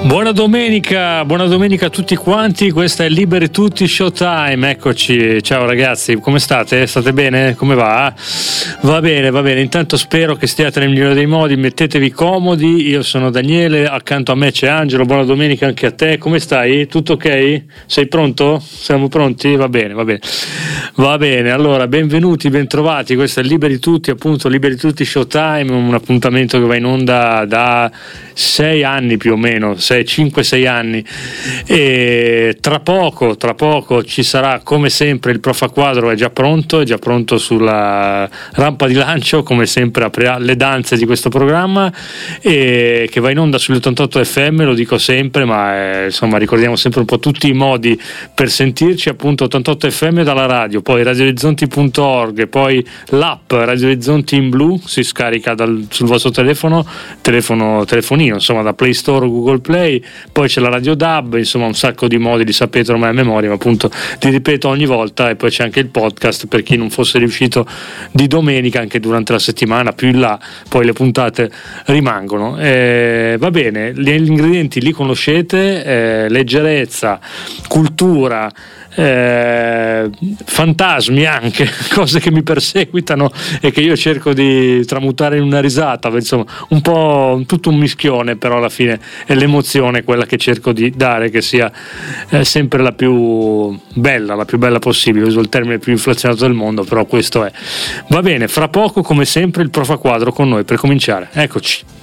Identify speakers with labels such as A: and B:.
A: Buona domenica a tutti quanti, questa è Liberi Tutti Showtime, eccoci, ciao ragazzi, come state? State bene? Come va? Va bene, intanto spero che stiate nel migliore dei modi, mettetevi comodi, io sono Daniele, accanto a me c'è Angelo, buona domenica anche a te, come stai? Tutto ok? Sei pronto? Siamo pronti? Va bene, allora benvenuti, bentrovati, questo è Liberi Tutti, appunto Liberi Tutti Showtime, un appuntamento che va in onda da 6 anni più o meno, 5-6 anni, e tra poco ci sarà come sempre il Prof A Quadro, è già pronto sulla rampa di lancio, come sempre aprirà le danze di questo programma, e che va in onda sull'88 FM, lo dico sempre, ma insomma ricordiamo sempre un po' tutti i modi per sentirci, appunto 88 FM dalla radio, poi radioorizzonti.org, poi l'app Radio Orizzonti in blu si scarica sul vostro telefonino, insomma da Play Store o Google Play, poi c'è la Radio DAB, insomma un sacco di modi, li sapete ormai a memoria, ma appunto li ripeto ogni volta, e poi c'è anche il podcast per chi non fosse riuscito di domenica, anche durante la settimana, più in là poi le puntate rimangono. Va bene, gli ingredienti li conoscete, leggerezza, cultura, fantasmi anche, cose che mi perseguitano e che io cerco di tramutare in una risata, insomma un po' tutto un mischione, però alla fine è l'emozione quella che cerco di dare, che sia sempre la più bella possibile, uso il termine più inflazionato del mondo, però questo è. Va bene, fra poco come sempre il Prof A Quadro con noi per cominciare, eccoci.